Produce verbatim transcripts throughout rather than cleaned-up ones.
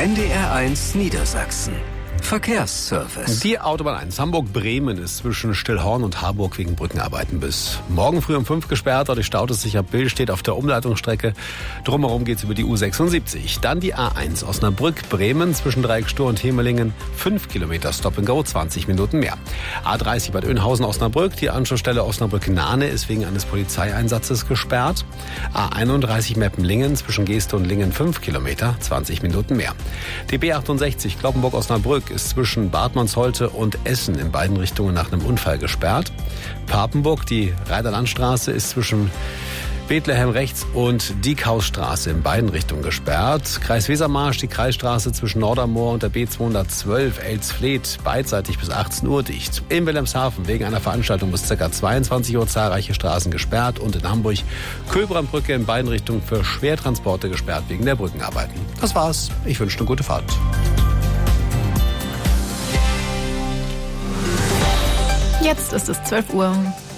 N D R eins Niedersachsen. Verkehrsservice. Die Autobahn eins Hamburg-Bremen ist zwischen Stillhorn und Harburg wegen Brückenarbeiten bis morgen früh um fünf gesperrt. Dadurch staut es sich ab Bill, steht auf der Umleitungsstrecke. Drumherum geht's über die U sechsundsiebzig. Dann die A eins Osnabrück-Bremen zwischen Dreieckstor und Hemelingen. fünf Kilometer Stop and Go, zwanzig Minuten mehr. A dreißig Bad Oeynhausen-Osnabrück. Die Anschlussstelle Osnabrück-Nahne ist wegen eines Polizeieinsatzes gesperrt. A einunddreißig Meppenlingen zwischen Geeste und Lingen fünf Kilometer, zwanzig Minuten mehr. Die B achtundsechzig Cloppenburg-Osnabrück ist zwischen Bad Monsholte und Essen in beiden Richtungen nach einem Unfall gesperrt. Papenburg, die Reiterlandstraße, ist zwischen Bethlehem rechts und Diekhausstraße in beiden Richtungen gesperrt. Kreis Wesermarsch, die Kreisstraße zwischen Nordermoor und der B zweihundertzwölf Elsfleth beidseitig bis achtzehn Uhr dicht. In Wilhelmshaven wegen einer Veranstaltung bis ca. zweiundzwanzig Uhr zahlreiche Straßen gesperrt und in Hamburg Köbrandbrücke in beiden Richtungen für Schwertransporte gesperrt wegen der Brückenarbeiten. Das war's. Ich wünsche eine gute Fahrt. Jetzt ist es zwölf Uhr.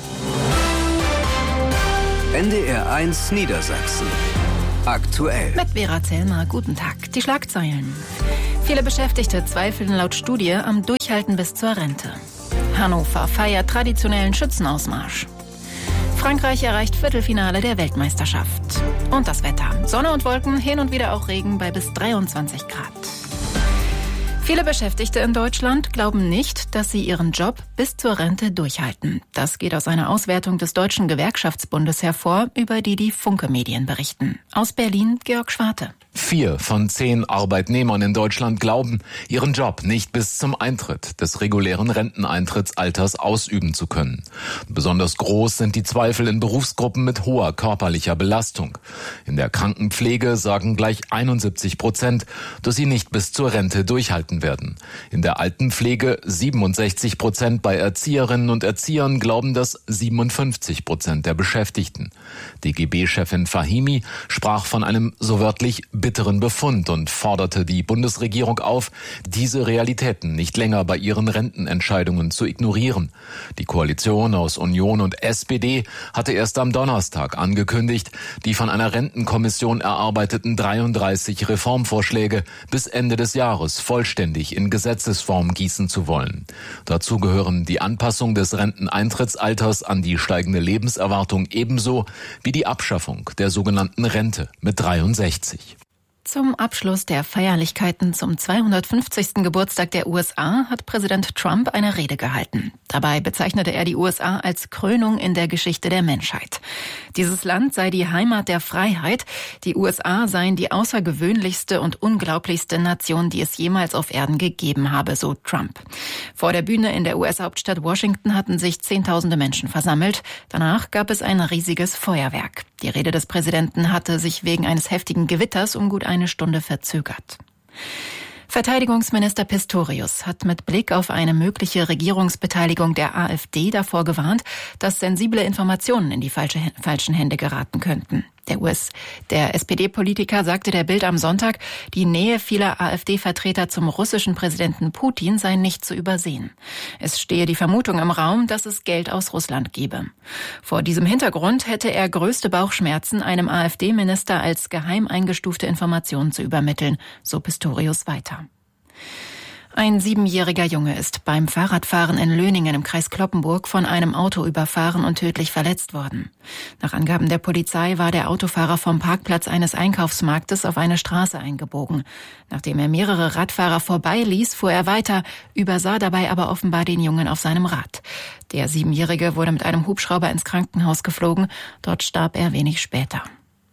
N D R eins Niedersachsen. Aktuell. Mit Vera Zellmer, guten Tag. Die Schlagzeilen. Viele Beschäftigte zweifeln laut Studie am Durchhalten bis zur Rente. Hannover feiert traditionellen Schützenausmarsch. Frankreich erreicht Viertelfinale der Weltmeisterschaft. Und das Wetter. Sonne und Wolken, hin und wieder auch Regen bei bis dreiundzwanzig Grad. Viele Beschäftigte in Deutschland glauben nicht, dass sie ihren Job bis zur Rente durchhalten. Das geht aus einer Auswertung des Deutschen Gewerkschaftsbundes hervor, über die die Funke-Medien berichten. Aus Berlin, Georg Schwarte. Vier von zehn Arbeitnehmern in Deutschland glauben, ihren Job nicht bis zum Eintritt des regulären Renteneintrittsalters ausüben zu können. Besonders groß sind die Zweifel in Berufsgruppen mit hoher körperlicher Belastung. In der Krankenpflege sagen gleich einundsiebzig Prozent, dass sie nicht bis zur Rente durchhalten werden. In der Altenpflege siebenundsechzig Prozent, bei Erzieherinnen und Erziehern glauben das siebenundfünfzig Prozent der Beschäftigten. D G B-Chefin Fahimi sprach von einem so wörtlich bitteren Befund und forderte die Bundesregierung auf, diese Realitäten nicht länger bei ihren Rentenentscheidungen zu ignorieren. Die Koalition aus Union und S P D hatte erst am Donnerstag angekündigt, die von einer Rentenkommission erarbeiteten dreiunddreißig Reformvorschläge bis Ende des Jahres vollständig in Gesetzesform gießen zu wollen. Dazu gehören die Anpassung des Renteneintrittsalters an die steigende Lebenserwartung ebenso wie die Abschaffung der sogenannten Rente mit dreiundsechzig. Zum Abschluss der Feierlichkeiten zum zweihundertfünfzigsten Geburtstag der U S A hat Präsident Trump eine Rede gehalten. Dabei bezeichnete er die U S A als Krönung in der Geschichte der Menschheit. Dieses Land sei die Heimat der Freiheit. Die U S A seien die außergewöhnlichste und unglaublichste Nation, die es jemals auf Erden gegeben habe, so Trump. Vor der Bühne in der U S-Hauptstadt Washington hatten sich Zehntausende Menschen versammelt. Danach gab es ein riesiges Feuerwerk. Die Rede des Präsidenten hatte sich wegen eines heftigen Gewitters um gut eine Stunde verzögert. Verteidigungsminister Pistorius hat mit Blick auf eine mögliche Regierungsbeteiligung der AfD davor gewarnt, dass sensible Informationen in die falsche, falschen Hände geraten könnten. Der U S, der S P D-Politiker sagte der Bild am Sonntag, die Nähe vieler AfD-Vertreter zum russischen Präsidenten Putin sei nicht zu übersehen. Es stehe die Vermutung im Raum, dass es Geld aus Russland gebe. Vor diesem Hintergrund hätte er größte Bauchschmerzen, einem AfD-Minister als geheim eingestufte Informationen zu übermitteln, so Pistorius weiter. Ein siebenjähriger Junge ist beim Fahrradfahren in Löningen im Kreis Cloppenburg von einem Auto überfahren und tödlich verletzt worden. Nach Angaben der Polizei war der Autofahrer vom Parkplatz eines Einkaufsmarktes auf eine Straße eingebogen. Nachdem er mehrere Radfahrer vorbeiließ, fuhr er weiter, übersah dabei aber offenbar den Jungen auf seinem Rad. Der Siebenjährige wurde mit einem Hubschrauber ins Krankenhaus geflogen. Dort starb er wenig später.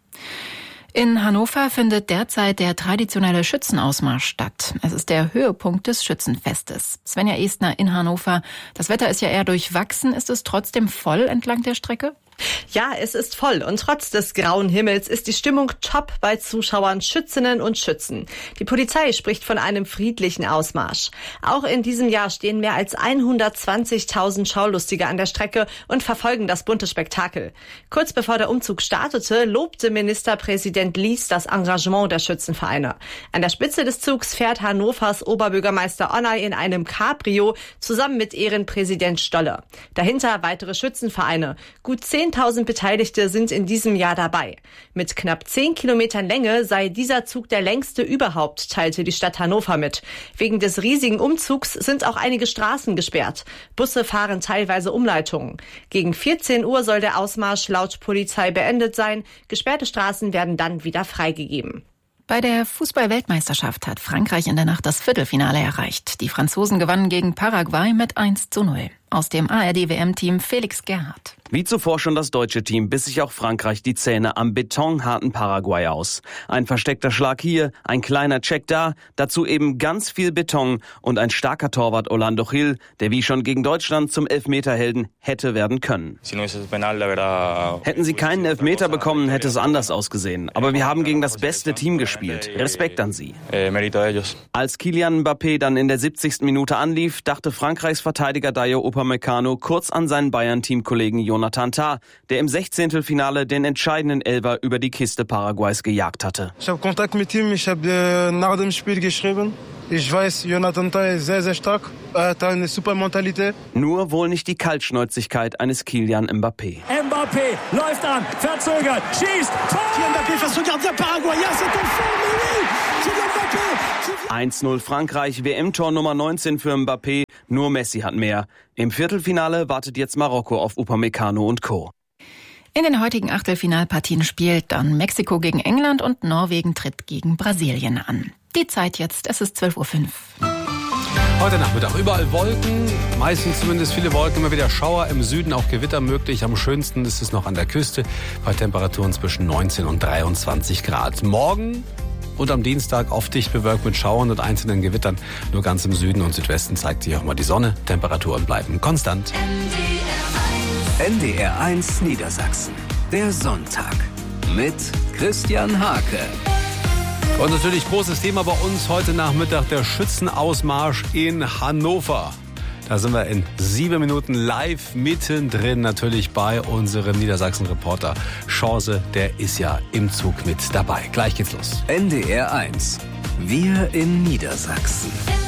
In Hannover findet derzeit der traditionelle Schützenausmarsch statt. Es ist der Höhepunkt des Schützenfestes. Svenja Estner in Hannover. Das Wetter ist ja eher durchwachsen. Ist es trotzdem voll entlang der Strecke? Ja, es ist voll und trotz des grauen Himmels ist die Stimmung top bei Zuschauern, Schützinnen und Schützen. Die Polizei spricht von einem friedlichen Ausmarsch. Auch in diesem Jahr stehen mehr als hundertzwanzigtausend Schaulustige an der Strecke und verfolgen das bunte Spektakel. Kurz bevor der Umzug startete, lobte Ministerpräsident Lies das Engagement der Schützenvereine. An der Spitze des Zugs fährt Hannovers Oberbürgermeister Onay in einem Cabrio zusammen mit Ehrenpräsident Stolle. Dahinter weitere Schützenvereine. Gut zehn zehntausend Beteiligte sind in diesem Jahr dabei. Mit knapp zehn Kilometern Länge sei dieser Zug der längste überhaupt, teilte die Stadt Hannover mit. Wegen des riesigen Umzugs sind auch einige Straßen gesperrt. Busse fahren teilweise Umleitungen. Gegen vierzehn Uhr soll der Ausmarsch laut Polizei beendet sein. Gesperrte Straßen werden dann wieder freigegeben. Bei der Fußball-Weltmeisterschaft hat Frankreich in der Nacht das Viertelfinale erreicht. Die Franzosen gewannen gegen Paraguay mit eins zu null. Aus dem A R D-W M-Team Felix Gerhardt. Wie zuvor schon das deutsche Team biss sich auch Frankreich die Zähne am betonharten Paraguay aus. Ein versteckter Schlag hier, ein kleiner Check da, dazu eben ganz viel Beton und ein starker Torwart Orlando Gil, der wie schon gegen Deutschland zum Elfmeterhelden hätte werden können. Hätten sie keinen Elfmeter bekommen, hätte es anders ausgesehen. Aber wir haben gegen das beste Team gespielt. Respekt an sie. Als Kylian Mbappé dann in der siebzigsten Minute anlief, dachte Frankreichs Verteidiger Dayo Upamecano kurz an seinen Bayern-Teamkollegen Jonathan Tah, der im Sechzehntelfinale den entscheidenden Elfer über die Kiste Paraguays gejagt hatte. Ich habe Kontakt mit ihm, ich habe äh, nach dem Spiel geschrieben. Ich weiß, Jonathan Tah ist sehr, sehr stark. Er hat eine super Mentalität. Nur wohl nicht die Kaltschnäuzigkeit eines Kylian Mbappé. Mbappé läuft an, verzögert, schießt, Tor! Mbappé face au gardien Paraguay, c'est un eins null Frankreich, W M-Tor Nummer neunzehn für Mbappé, nur Messi hat mehr. Im Viertelfinale wartet jetzt Marokko auf Upamecano und Co. In den heutigen Achtelfinalpartien spielt dann Mexiko gegen England und Norwegen tritt gegen Brasilien an. Die Zeit jetzt, es ist zwölf Uhr fünf. Heute Nachmittag überall Wolken, meistens zumindest viele Wolken, immer wieder Schauer, im Süden auch Gewitter möglich. Am schönsten ist es noch an der Küste bei Temperaturen zwischen neunzehn und dreiundzwanzig Grad. Morgen und am Dienstag oft dicht bewölkt mit Schauern und einzelnen Gewittern. Nur ganz im Süden und Südwesten zeigt sich auch mal die Sonne. Temperaturen bleiben konstant. N D R eins Niedersachsen. Der Sonntag mit Christian Hake. Und natürlich großes Thema bei uns heute Nachmittag, der Schützenausmarsch in Hannover. Da sind wir in sieben Minuten live mittendrin, natürlich bei unserem Niedersachsen-Reporter Chance. Der ist ja im Zug mit dabei. Gleich geht's los. N D R eins. Wir in Niedersachsen.